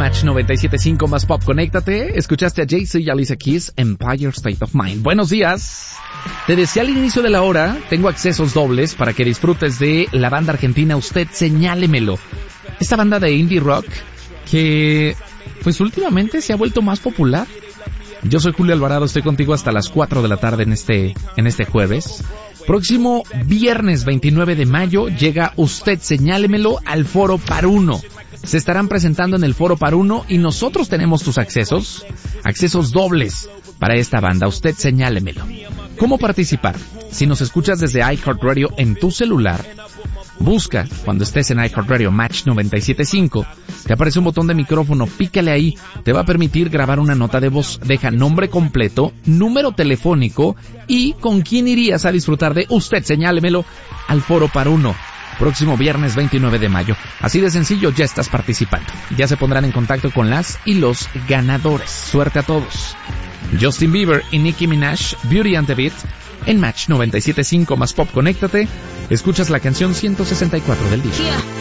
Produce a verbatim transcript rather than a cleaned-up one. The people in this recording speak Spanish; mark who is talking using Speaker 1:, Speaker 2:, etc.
Speaker 1: Match noventa y siete punto cinco más pop. Conéctate. Escuchaste a Jay-Z y Alicia Keys, Empire State of Mind. Buenos días. Te decía al inicio de la hora, tengo accesos dobles para que disfrutes de la banda argentina Usted Señálemelo. Esta banda de indie rock que, pues últimamente se ha vuelto más popular. Yo soy Julio Alvarado, estoy contigo hasta las cuatro de la tarde en este, en este jueves. Próximo viernes veintinueve de mayo llega Usted Señálemelo al Foro Paruno. Se estarán presentando en el Foro Paruno y nosotros tenemos tus accesos, accesos dobles para esta banda, Usted Señálemelo. ¿Cómo participar? Si nos escuchas desde iHeartRadio en tu celular, busca, cuando estés en iHeartRadio Match noventa y siete punto cinco, te aparece un botón de micrófono, pícale ahí, te va a permitir grabar una nota de voz, deja nombre completo, número telefónico y con quién irías a disfrutar de Usted Señálemelo al Foro Paruno. Próximo viernes veintinueve de mayo. Así de sencillo, ya estás participando. Ya se pondrán en contacto con las y los ganadores. Suerte a todos. Justin Bieber y Nicki Minaj, Beauty and the Beat, en Match noventa y siete punto cinco más pop. Conéctate. Escuchas la canción ciento sesenta y cuatro del día.